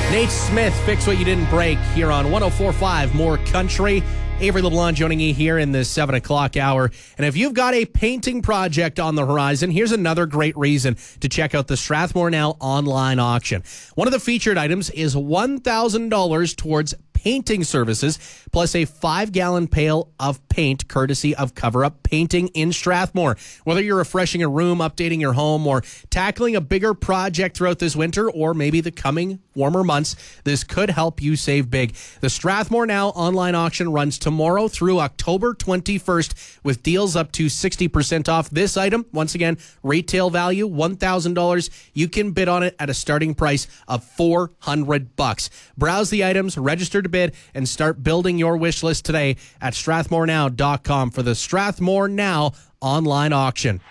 Nate Smith, Fix What You Didn't Break, here on 104.5 More Country. Avery LeBlanc joining you here in this 7 o'clock hour. And if you've got a painting project on the horizon, here's another great reason to check out the Strathmore Now online auction. One of the featured items is $1,000 towards painting services, plus a 5-gallon pail of paint courtesy of Cover Up Painting in Strathmore. Whether you're refreshing a room, updating your home, or tackling a bigger project throughout this winter or maybe the coming warmer months, this could help you save big. The Strathmore Now online auction runs tomorrow through October 21st with deals up to 60% off. This item, once again, retail value $1,000. You can bid on it at a starting price of $400. Browse the items, register to bid, and start building your wish list today at strathmorenow.com for the Strathmore Now online auction.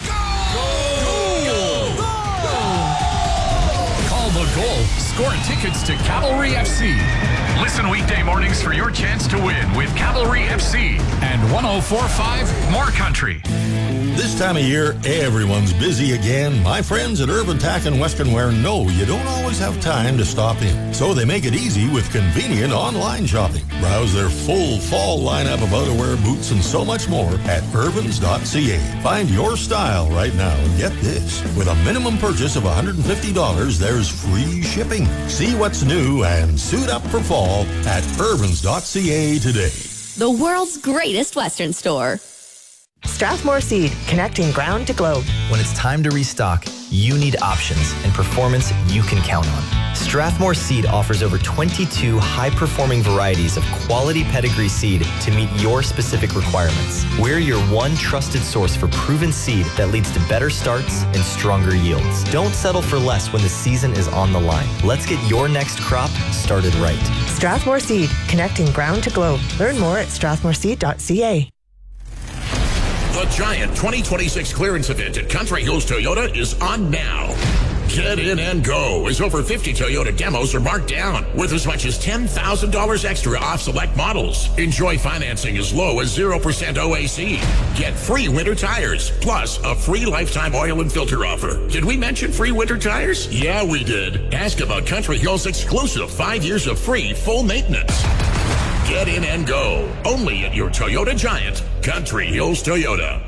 Call the goal. Score tickets to Cavalry FC. Listen weekday mornings for your chance to win with Cavalry FC and 104.5 More Country. This time of year, everyone's busy again. My friends at Urban Tack and Western Wear know you don't always have time to stop in. So they make it easy with convenient online shopping. Browse their full fall lineup of outerwear, boots, and so much more at urbans.ca. Find your style right now and get this. With a minimum purchase of $150, there's free shipping. See what's new and suit up for fall at urbans.ca today. The world's greatest Western store. Strathmore Seed, connecting ground to globe. When it's time to restock, you need options and performance you can count on. Strathmore Seed offers over 22 high-performing varieties of quality pedigree seed to meet your specific requirements. We're your one trusted source for proven seed that leads to better starts and stronger yields. Don't settle for less when the season is on the line. Let's get your next crop started right. Strathmore Seed, connecting ground to globe. Learn more at strathmoreseed.ca. The Giant 2026 clearance event at Country Hills Toyota is on now. Get in and go as over 50 Toyota demos are marked down with as much as $10,000 extra off select models. Enjoy financing as low as 0% OAC. Get free winter tires, plus a free lifetime oil and filter offer. Did we mention free winter tires? Yeah, we did. Ask about Country Hills' exclusive 5 years of free full maintenance. Get in and go. Only at your Toyota Giant, Country Hills Toyota.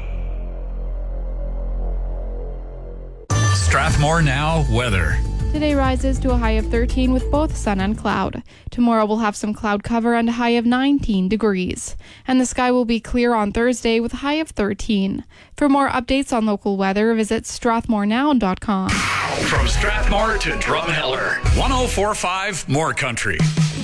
Strathmore Now weather. Today rises to a high of 13 with both sun and cloud. Tomorrow we'll have some cloud cover and a high of 19 degrees. And the sky will be clear on Thursday with a high of 13. For more updates on local weather, visit strathmorenow.com. From Strathmore to Drumheller, 104.5 More Country.